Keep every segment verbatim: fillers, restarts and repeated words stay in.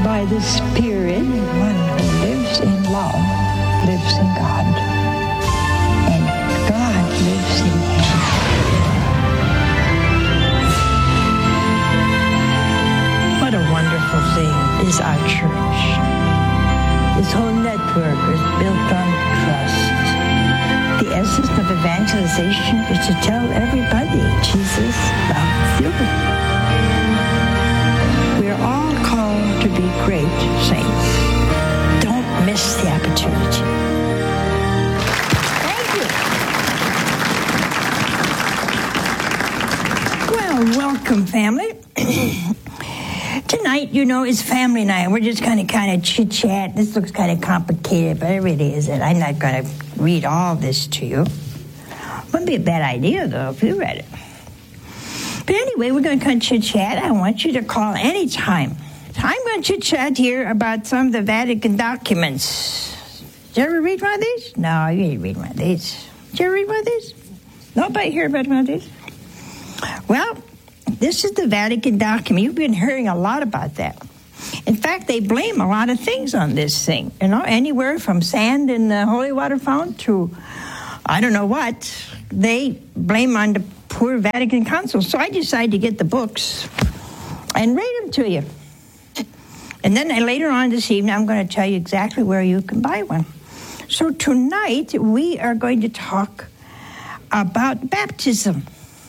by the Spirit, one who lives in love lives in God, and God lives in him. What a wonderful thing is our church. This whole network is built on trust. The essence of evangelization is to tell everybody Jesus loves you. We're all called to be great saints. Don't miss the opportunity. Thank you. Well, welcome, family. Tonight, you know, is family night. We're just going to kind of chit-chat. This looks kind of complicated, but it really isn't. I'm not going to read all this to you. Wouldn't be a bad idea, though, if you read it. But anyway, we're going to kind of chit-chat. I want you to call anytime. I'm going to chit-chat here about some of the Vatican documents. Did you ever read one of these? No, you didn't read one of these. Did you ever read one of these? Nobody here read one of these? Well, this is the Vatican document. You've been hearing a lot about that. In fact, they blame a lot of things on this thing. You know, anywhere from sand in the holy water fountain to I don't know what, they blame on the poor Vatican Council. So I decided to get the books and read them to you. And then later on this evening, I'm going to tell you exactly where you can buy one. So tonight, we are going to talk about baptism.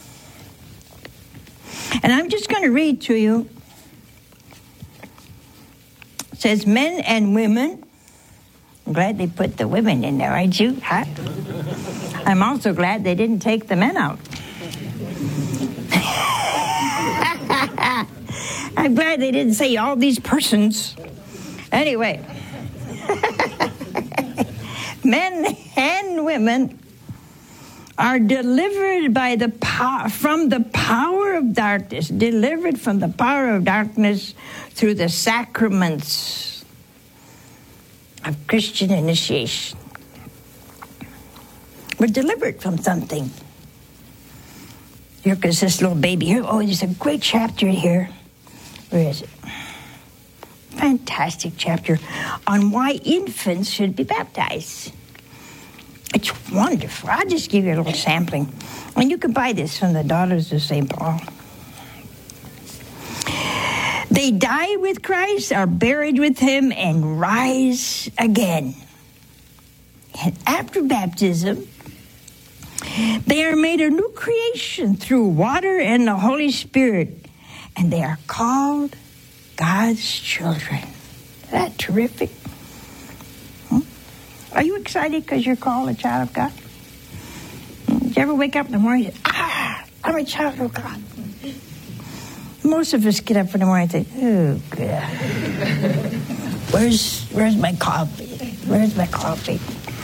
And I'm just going to read to you. It says, men and women. I'm glad they put the women in there, aren't you? Huh? I'm also glad they didn't take the men out. I'm glad they didn't say all these persons. Anyway. Men and women are delivered by the power from the power of darkness, delivered from the power of darkness through the sacraments of Christian initiation. We're delivered from something. Here goes this little baby here. Oh, there's a great chapter here. Where is it? Fantastic chapter on why infants should be baptized. It's wonderful. I'll just give you a little sampling. And you can buy this from the Daughters of Saint Paul. They die with Christ, are buried with him, and rise again. And after baptism, they are made a new creation through water and the Holy Spirit. And they are called God's children. Isn't that terrific? Hmm? Are you excited because you're called a child of God? Did you ever wake up in the morning and say, ah, I'm a child of God? Most of us get up in the morning and think, oh, God. Where's, where's my coffee? Where's my coffee?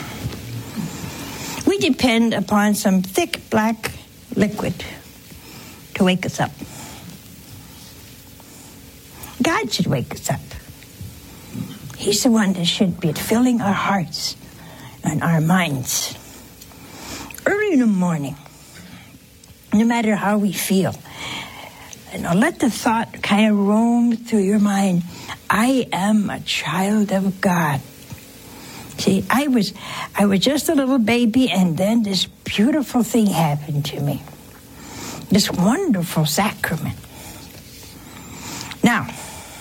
We depend upon some thick black liquid to wake us up. God should wake us up. He's the one that should be filling our hearts and our minds early in the morning, no matter how we feel. And let the thought kind of roam through your mind. I am a child of God. See, I was, I was just a little baby, and then this beautiful thing happened to me. This wonderful sacrament. Now,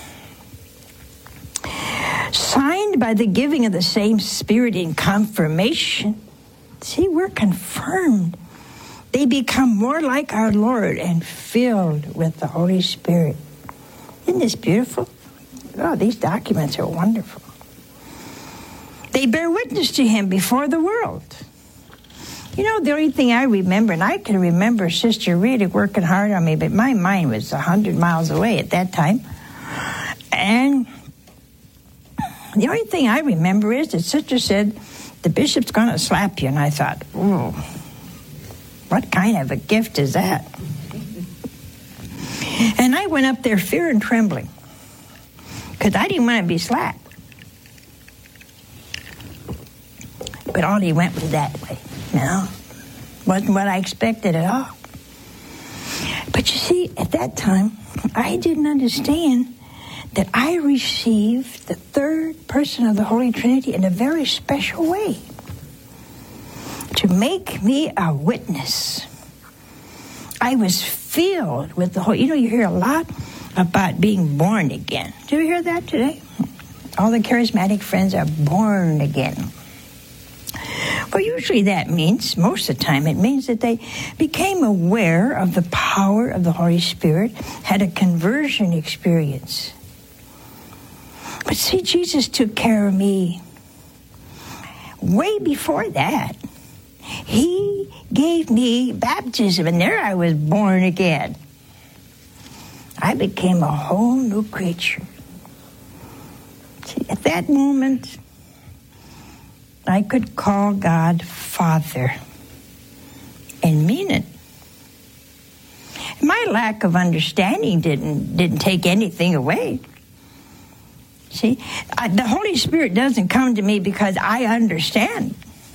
signed by the giving of the same Spirit in confirmation, see, we're confirmed. They become more like our Lord and filled with the Holy Spirit. Isn't this beautiful? Oh, these documents are wonderful. They bear witness to him before the world. You know, the only thing I remember, and I can remember Sister really working hard on me, but my mind was a hundred miles away at that time. And the only thing I remember is that Sister said, the bishop's going to slap you. And I thought, oh, what kind of a gift is that? And I went up there fear and trembling because I didn't want to be slapped. But all he went was that way. No, wasn't what I expected at all. But you see, at that time, I didn't understand that I received the third person of the Holy Trinity in a very special way to make me a witness. I was filled with the Holy. You know, you hear a lot about being born again. Do you hear that today? All the charismatic friends are born again. Well, usually that means, most of the time, it means that they became aware of the power of the Holy Spirit, had a conversion experience. But see, Jesus took care of me way before that. He gave me baptism, and there I was born again. I became a whole new creature. See, at that moment, I could call God Father and mean it. My lack of understanding didn't didn't take anything away. See, I, the Holy Spirit doesn't come to me because I understand.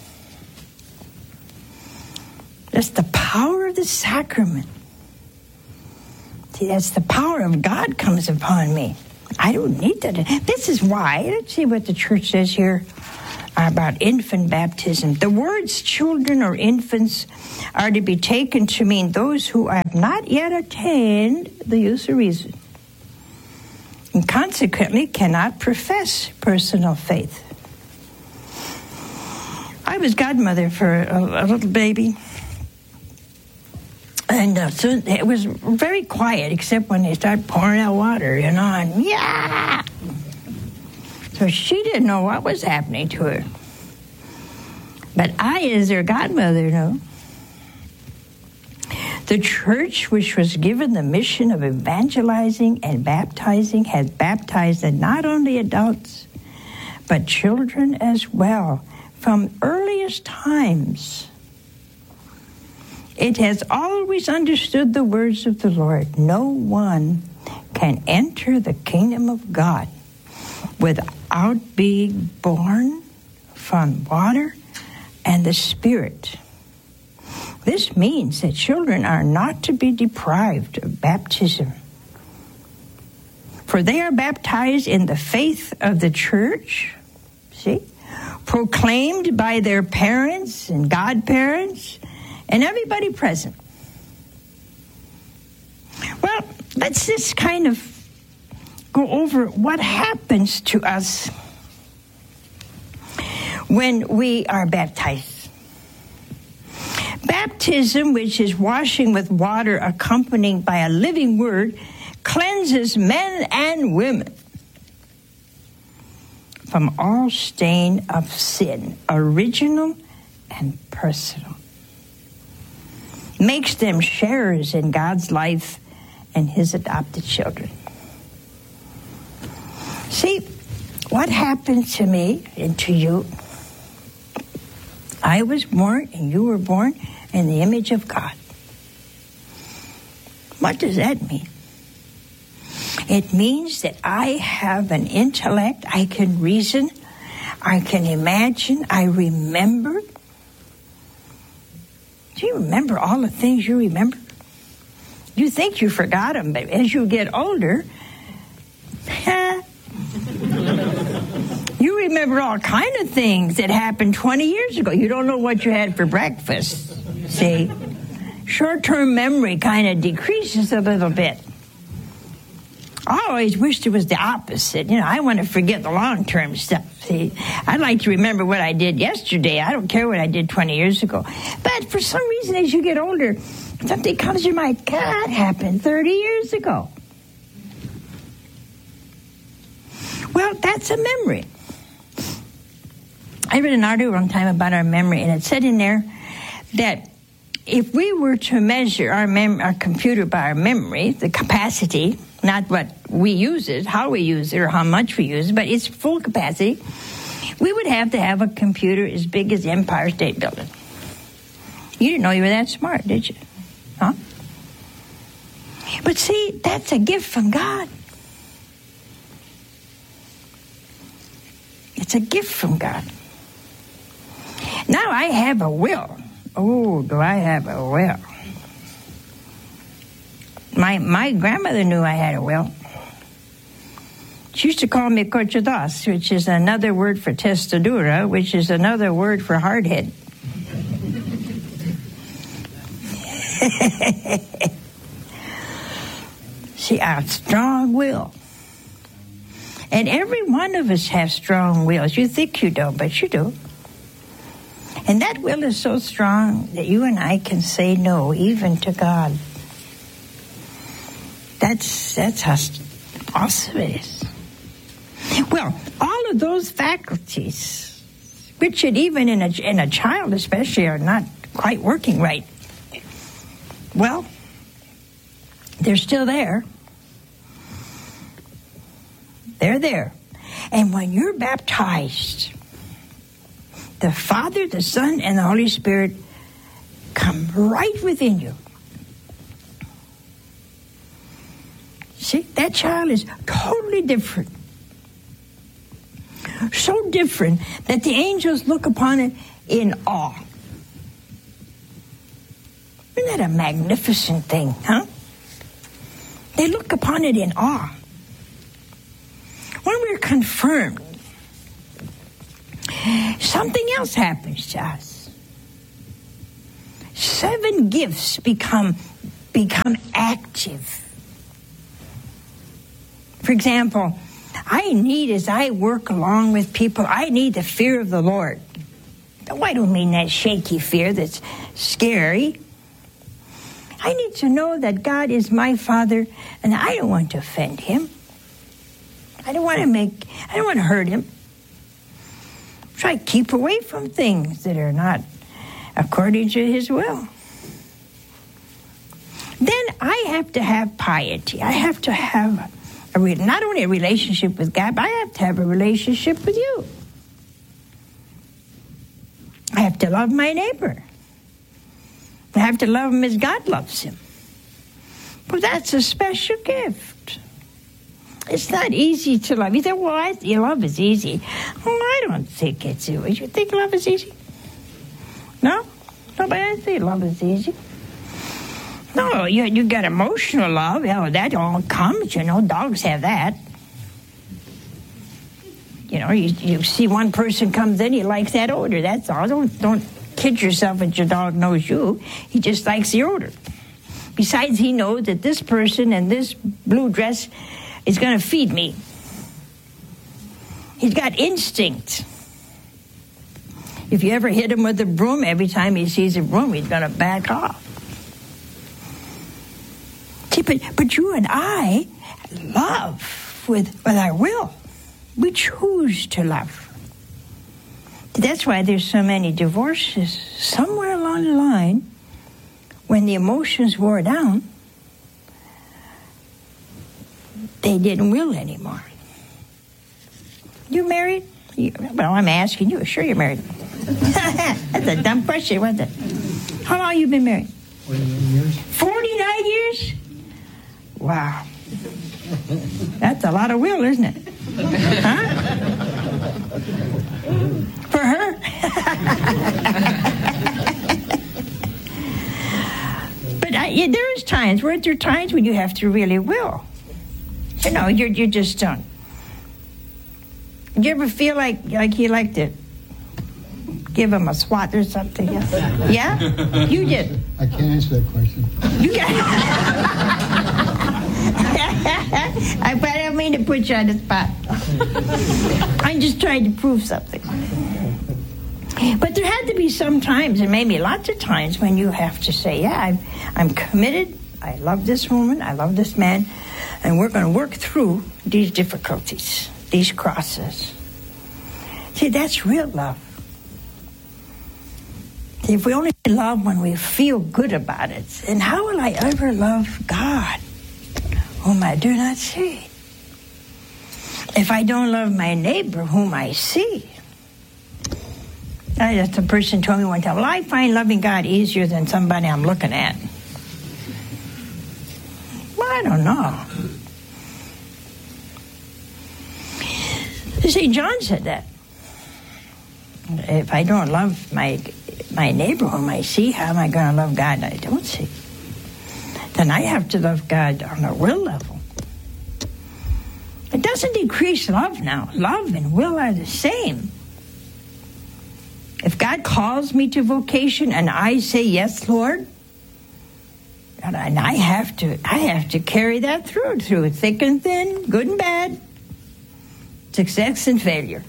That's the power of the sacrament. See, that's the power of God comes upon me. I don't need that. This is why, let's see what the church says here about infant baptism. The words children or infants are to be taken to mean those who have not yet attained the use of reason, and consequently cannot profess personal faith. I was godmother for a, a little baby, and uh, so it was very quiet, except when they started pouring out water, you know, and yeah! So she didn't know what was happening to her. But I, as their godmother, know. The church, which was given the mission of evangelizing and baptizing, has baptized not only adults, but children as well, from earliest times. It has always understood the words of the Lord. No one can enter the kingdom of God without being born from water and the Spirit. This means that children are not to be deprived of baptism, for they are baptized in the faith of the church, see, proclaimed by their parents and godparents and everybody present. Well, let's just kind of go over what happens to us when we are baptized. Baptism, which is washing with water accompanied by a living word, cleanses men and women from all stain of sin, original and personal. Makes them sharers in God's life and his adopted children. See, what happened to me and to you? I was born and you were born in the image of God. What does that mean? It means that I have an intellect, I can reason, I can imagine, I remember. Do you remember all the things you remember? You think you forgot them, but as you get older, you remember all kind of things that happened twenty years ago. You don't know what you had for breakfast. See? Short-term memory kind of decreases a little bit. I always wished it was the opposite. You know, I want to forget the long-term stuff. See, I'd like to remember what I did yesterday. I don't care what I did twenty years ago. But for some reason, as you get older, something comes to your mind. God, happened thirty years ago. Well, that's a memory. I read an article one time about our memory, and it said in there that if we were to measure our mem- our computer by our memory, the capacity, not what we use it, how we use it, or how much we use it, but its full capacity, we would have to have a computer as big as the Empire State Building. You didn't know you were that smart, did you? Huh? But see, that's a gift from God. It's a gift from God. Now I have a will. Oh, do I have a will? My my grandmother knew I had a will. She used to call me cochadas, which is another word for testadura, which is another word for hardhead. See, I have strong will. And every one of us has strong wills. You think you don't, but you do. And that will is so strong that you and I can say no, even to God. That's that's how awesome it is. Well, all of those faculties, which even in a, in a child especially are not quite working right, well, they're still there. They're there. And when you're baptized, the Father, the Son, and the Holy Spirit come right within you. See, that child is totally different. So different that the angels look upon it in awe. Isn't that a magnificent thing, huh? They look upon it in awe. When we're confirmed, something else happens to us. Seven gifts become, become active. For example, I need, as I work along with people, I need the fear of the Lord. Oh, I don't mean that shaky fear that's scary. I need to know that God is my Father, and I don't want to offend Him. I don't want to make, I don't want to hurt Him. Try to keep away from things that are not according to His will. Then I have to have piety. I have to have a re- not only a relationship with God, but I have to have a relationship with you. I have to love my neighbor. I have to love him as God loves him. But that's a special gift. It's not easy to love. You think, well, I, your love is easy. Well, I don't think it's easy. You think love is easy? No? Nobody I think love is easy. No, you you got emotional love. Oh, that all comes, you know. Dogs have that. You know, you, you see one person comes in, he likes that odor. That's all. Don't, don't kid yourself that your dog knows you. He just likes the odor. Besides, he knows that this person in this blue dress is going to feed me. He's got instinct. If you ever hit him with a broom, every time he sees a broom, he's going to back off. See, but, but you and I love with, with our will. We choose to love. That's why there's so many divorces. Somewhere along the line, when the emotions wore down, they didn't will anymore. You married? You, well, I'm asking you. Sure you're married. That's a dumb question, wasn't it? How long have you been married? forty-nine years. forty-nine years? Wow. That's a lot of will, isn't it? Huh? For her? But I, yeah, there is times, weren't there times when you have to really will? You know, you're, you just don't. Did you ever feel like, like you like to give him a swat or something? Yeah? Yeah? You did. I can't answer that question. You got I, I don't mean to put you on the spot. I'm just trying to prove something. But there had to be some times, and maybe lots of times, when you have to say, yeah, I'm, I'm committed. I love this woman. I love this man. And we're going to work through these difficulties, these crosses. See, that's real love. See, if we only love when we feel good about it, then how will I ever love God, whom I do not see? If I don't love my neighbor, whom I see. I, just a person told me one time, well, I find loving God easier than somebody I'm looking at. Well, I don't know. You see, John said that. If I don't love my my neighbor whom I see, how am I going to love God I don't see? Then I have to love God on a real level. It doesn't decrease love now. Love and will are the same. If God calls me to vocation and I say, yes, Lord, and I have to, I have to carry that through, through thick and thin, good and bad, success and failure.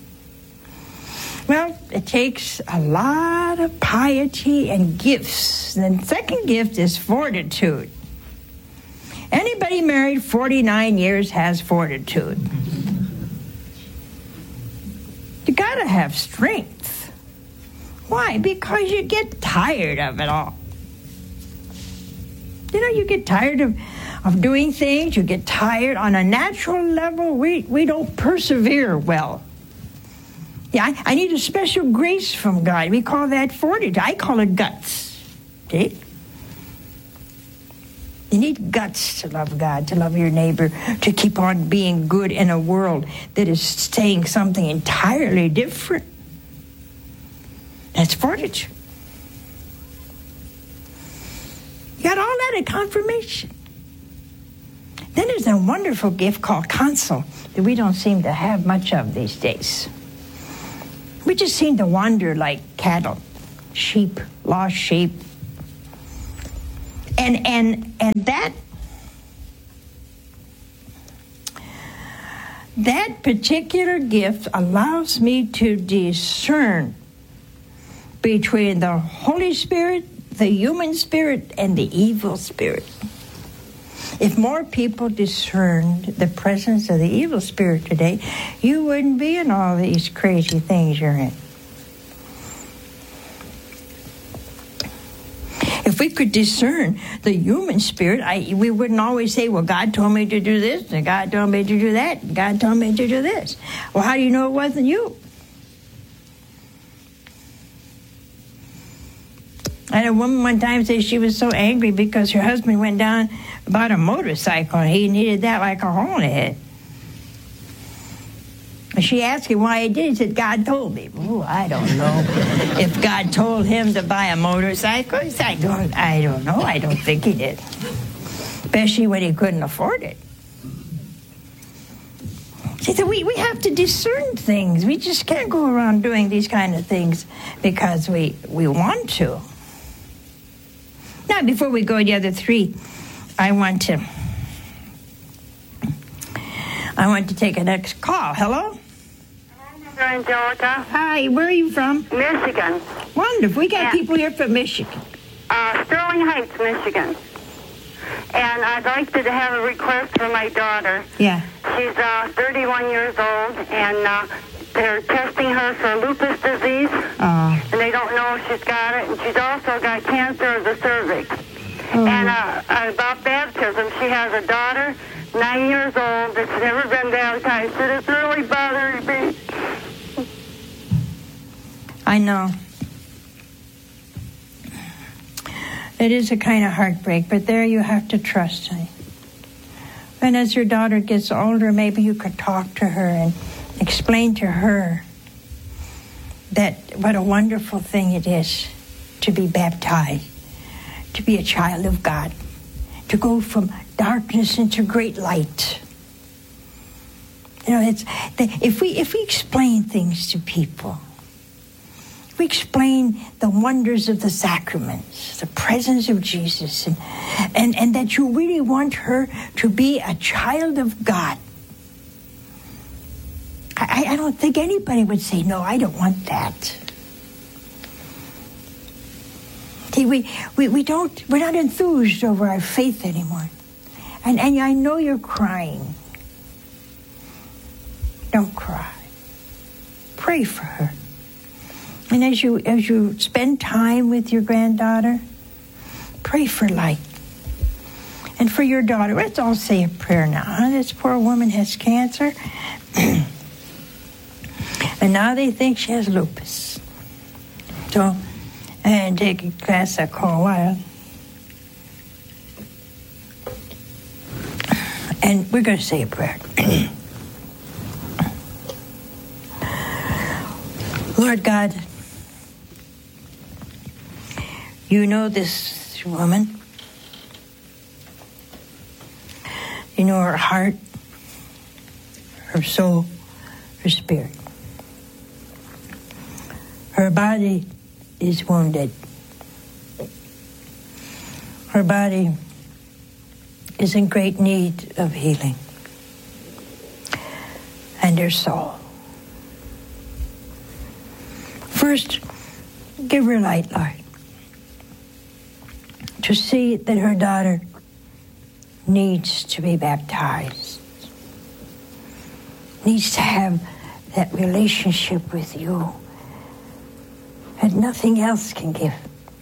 Well, it takes a lot of piety and gifts. And the second gift is fortitude. Anybody married forty-nine years has fortitude. You gotta have strength. Why? Because you get tired of it all. You know, you get tired of, of doing things. You get tired. On a natural level, we, we don't persevere well. Yeah, I, I need a special grace from God. We call that fortitude. I call it guts. See? You need guts to love God, to love your neighbor, to keep on being good in a world that is saying something entirely different. That's fortitude. You got all that at confirmation. Then there's a wonderful gift called counsel that we don't seem to have much of these days. We just seem to wander like cattle, sheep, lost sheep. And and and that that particular gift allows me to discern between the Holy Spirit, the human spirit, and the evil spirit. If more people discerned the presence of the evil spirit today, you wouldn't be in all these crazy things you're in. If we could discern the human spirit, I, we wouldn't always say, well, God told me to do this, and God told me to do that, and God told me to do this. Well, how do you know it wasn't you? I had a woman one time say she was so angry because her husband went down bought a motorcycle, and he needed that like a hole in the head. And she asked him why he did. He said, God told me. Oh, I don't know if God told him to buy a motorcycle. He said, I don't, I don't know. I don't think he did. Especially when he couldn't afford it. She said, we, we have to discern things. We just can't go around doing these kind of things because we, we want to. Now, before we go to the other three, I want to I want to take a next call. Hello? Hello, Angelica. Hi, where are you from? Michigan. Wonderful. We got Yeah. people here from Michigan. Uh, Sterling Heights, Michigan. And I'd like to have a request for my daughter. Yeah. She's uh, thirty-one years old, and uh, they're testing her for lupus disease. Oh. And they don't know if she's got it. And she's also got cancer of the cervix. Oh. And uh, about baptism, she has a daughter, nine years old, that's never been baptized. So it's really bothering me. I know. It is a kind of heartbreak, but there you have to trust her. And as your daughter gets older, maybe you could talk to her and explain to her that what a wonderful thing it is to be baptized, to be a child of God, to go from darkness into great light. You know, it's if we if we explain things to people, if we explain the wonders of the sacraments, the presence of Jesus, and and, and that you really want her to be a child of God, I, I don't think anybody would say, no, I don't want that. See, we, we, we don't, we're not enthused over our faith anymore. And, and I know you're crying. Don't cry. Pray for her. And as you, as you spend time with your granddaughter, pray for light. And for your daughter, let's all say a prayer now. Huh? This poor woman has cancer. And now they think she has lupus. So, and take a glass of cold water. And we're going to say a prayer. Lord God, you know this woman. You know her heart. her soul, her spirit. Her body is wounded. Her body is in great need of healing. And her soul. First, give her light, Lord, to see that her daughter needs to be baptized, needs to have that relationship with you that nothing else can give,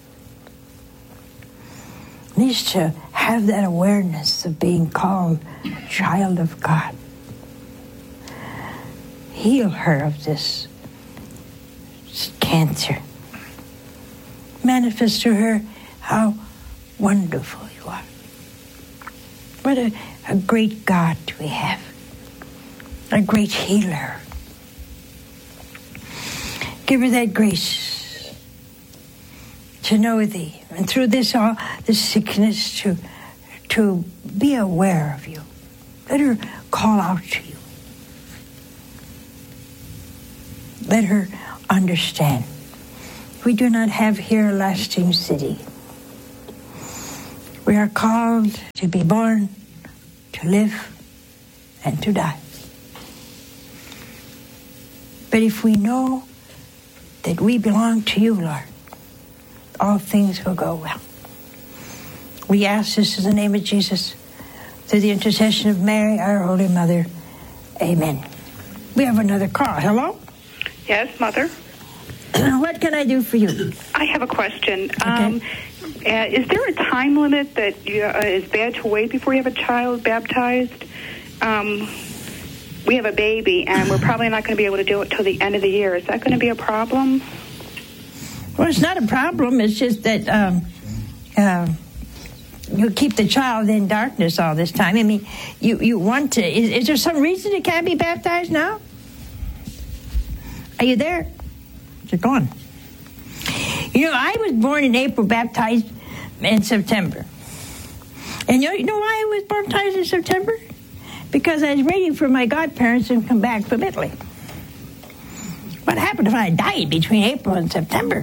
needs to have that awareness of being called a child of God. Heal her of this cancer. Manifest to her how wonderful you are. What a, a great God we have. A great healer. Give her that grace to know thee. And through this all this sickness to to be aware of you. Let her call out to you. Let her understand. We do not have here a lasting city. We are called to be born, to live, and to die. But if we know that we belong to you, Lord, all things will go well. We ask this in the name of Jesus, through the intercession of Mary, our Holy Mother. Amen. We have another call. Hello? Yes, Mother. What can I do for you? I have a question. Okay. Um, uh, is there a time limit that you, uh, is bad to wait before you have a child baptized? Um, we have a baby, and we're probably not going to be able to do it till the end of the year. Is that going to be a problem? Well, it's not a problem. It's just that um, uh, you keep the child in darkness all this time. I mean, you, you want to... Is, is there some reason it can't be baptized now? Are you there? You're gone. You know, I was born in April, baptized in September. And you know, you know why I was baptized in September? Because I was waiting for my godparents to come back from Italy. What happened if I died between April and September?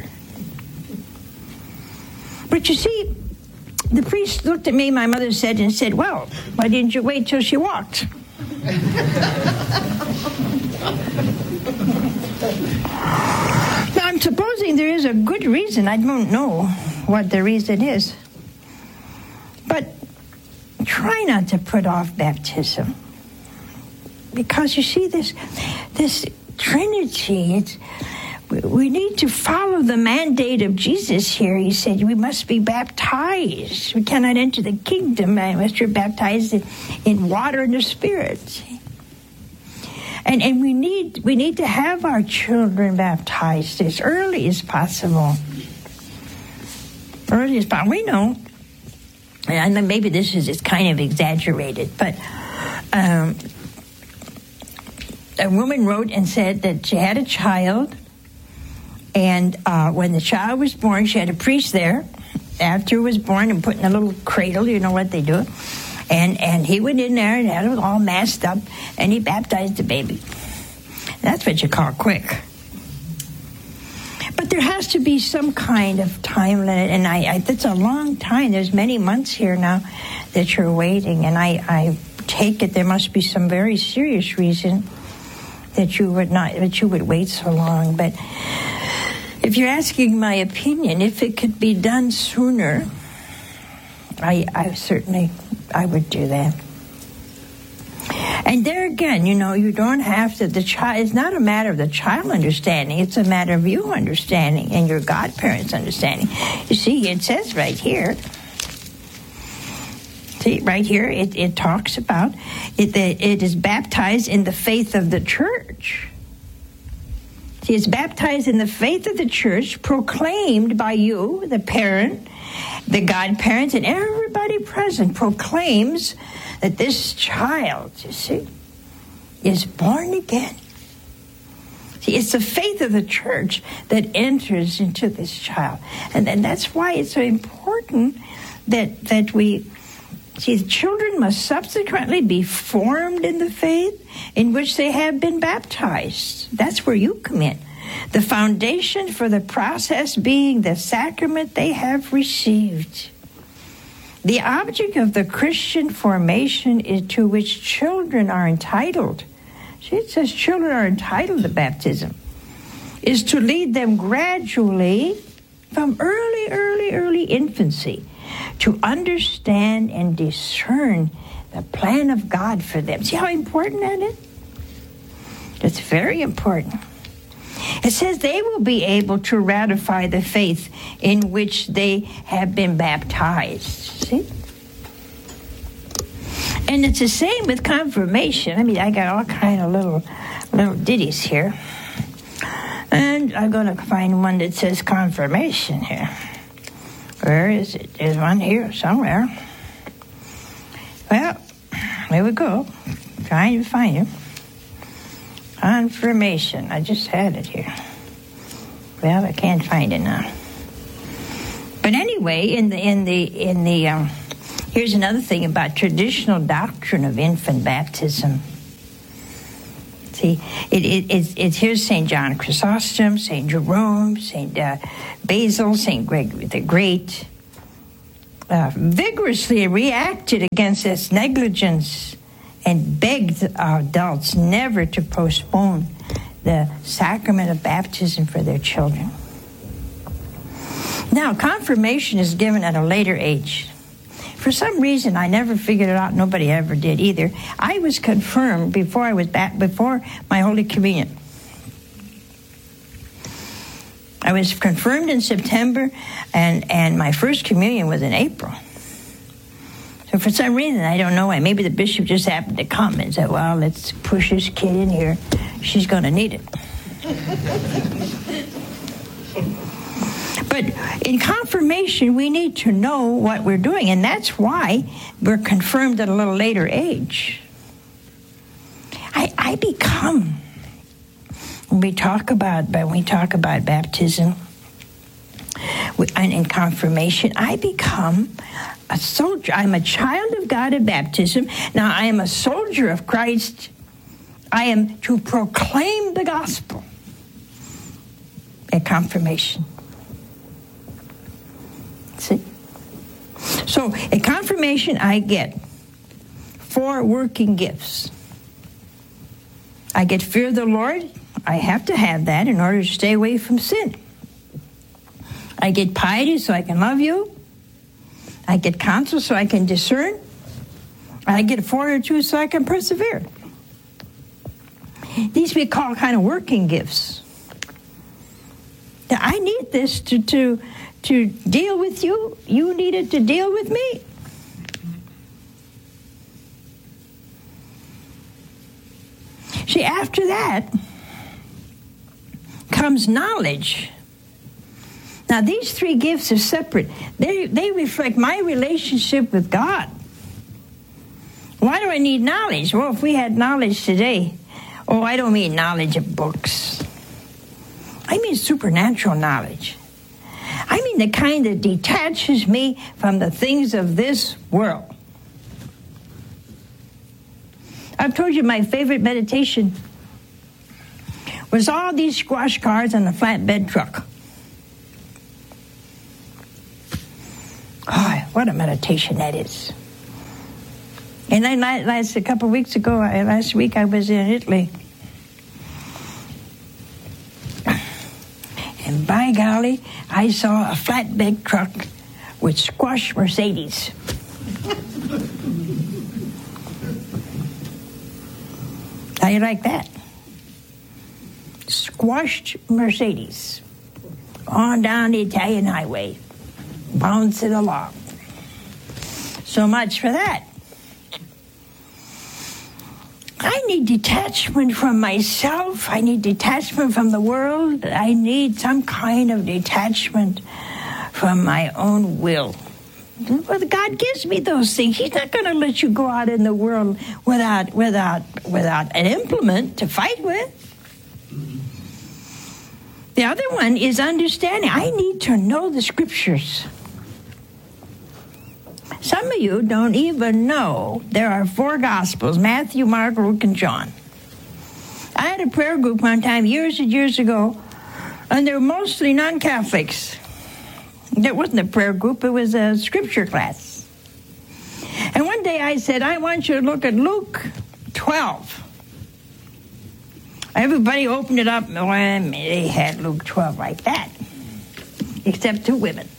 But you see, the priest looked at me, my mother said, and said, well, why didn't you wait till she walked? Now, I'm supposing there is a good reason. I don't know what the reason is. But try not to put off baptism. Because you see, this this Trinity, it's, we need to follow the mandate of Jesus here. He said we must be baptized. We cannot enter the kingdom unless you're baptized in, in water and the Spirit. And and we need we need to have our children baptized as early as possible. Early as possible. We know, and maybe this is it's kind of exaggerated, but um, a woman wrote and said that she had a child, and uh, when the child was born, she had a priest there after it was born and put in a little cradle. You know what they do. And and he went in there and had it all masked up, and he baptized the baby. That's what you call quick. But there has to be some kind of time limit, and I, I that's a long time. There's many months here now that you're waiting, and I, I take it there must be some very serious reason that you would not that you would wait so long. But if you're asking my opinion, if it could be done sooner, I I certainly. I would do that. And there again, you know, you don't have to, the child, it's not a matter of the child understanding, it's a matter of you understanding and your godparents understanding. You see, it says right here, see, right here, it, it talks about it, that it is baptized in the faith of the church. See, it's baptized in the faith of the church, proclaimed by you, the parent, the godparents, and everybody present proclaims that this child, you see, is born again. See, it's the faith of the church that enters into this child. And, and that's why it's so important that that we See, the children must subsequently be formed in the faith in which they have been baptized. That's where you come in. The foundation for the process being the sacrament they have received. The object of the Christian formation is to which children are entitled. See, it says children are entitled to baptism. Is to lead them gradually from early, early, early infancy to understand and discern the plan of God for them. See how important that is? It's very important. It says they will be able to ratify the faith in which they have been baptized. See? And it's the same with confirmation. I mean, I got all kind of little, little ditties here. And I'm going to find one that says confirmation here. Where is it? There's one here somewhere. Well, there we go. Trying to find it. Confirmation. I just had it here. Well, I can't find it now. But anyway, in the in the in the um, here's another thing about traditional doctrine of infant baptism. See, it, it, it, it's here's Saint John Chrysostom, Saint Jerome, Saint uh, Basil, Saint Gregory the Great, uh, vigorously reacted against this negligence and begged adults never to postpone the sacrament of baptism for their children. Now, confirmation is given at a later age. For some reason, I never figured it out. Nobody ever did either. I was confirmed before I was back, before my Holy Communion. I was confirmed in September, and, and my first communion was in April. So for some reason, I don't know why. Maybe the bishop just happened to come and said, well, let's push this kid in here. She's going to need it. But in confirmation, we need to know what we're doing, and that's why we're confirmed at a little later age. I, I become, when we talk about, when we talk about baptism and in confirmation, I become a soldier. I'm a child of God at baptism. Now, I am a soldier of Christ. I am to proclaim the gospel at confirmation. See? So, at confirmation, I get four working gifts. I get fear of the Lord. I have to have that in order to stay away from sin. I get piety so I can love you. I get counsel so I can discern. I get fortitude so I can persevere. These we call kind of working gifts. Now, I need this to, to, to deal with you. You need it to deal with me. See, after that comes knowledge. Now, these three gifts are separate. They, they reflect my relationship with God. Why do I need knowledge? Well, if we had knowledge today, oh, I don't mean knowledge of books. I mean supernatural knowledge. I mean the kind that detaches me from the things of this world. I've told you my favorite meditation was all these squash cars on a flatbed truck. Oh, what a meditation that is. And then last a couple of weeks ago, last week I was in Italy. And by golly, I saw a flatbed truck with squash Mercedes. How you like that? Squashed Mercedes on down the Italian highway, bouncing along. So much for that. I need detachment from myself. I need detachment from the world. I need some kind of detachment from my own will. Well, God gives me those things. He's not going to let you go out in the world without, without, without an implement to fight with. The other one is understanding. I need to know the scriptures. Some of you don't even know there are four Gospels, Matthew, Mark, Luke, and John. I had a prayer group one time years and years ago, and they were mostly non-Catholics. It wasn't a prayer group, it was a scripture class. And one day I said, I want you to look at Luke twelve. Everybody opened it up, and they had Luke twelve like that, except two women.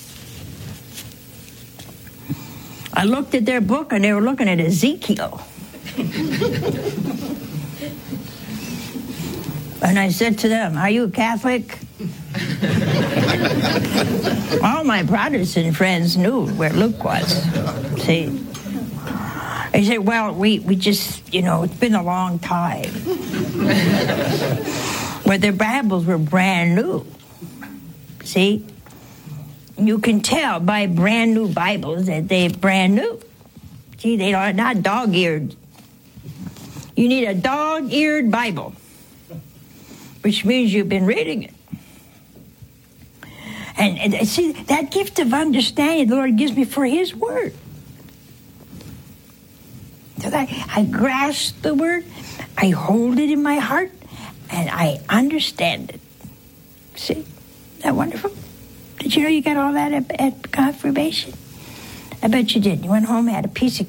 I looked at their book, and they were looking at Ezekiel. And I said to them, are you a Catholic? All my Protestant friends knew where Luke was. See? They said, well, we, we just, you know, it's been a long time. Where their Bibles were brand new. See? You can tell by brand new Bibles that they're brand new. See, they are not dog-eared. You need a dog-eared Bible, which means you've been reading it. And, and see, that gift of understanding the Lord gives me for His Word. So that I grasp the Word, I hold it in my heart, and I understand it. See? Isn't that wonderful? Did you know you got all that at, at confirmation? I bet you did. You went home, had a piece of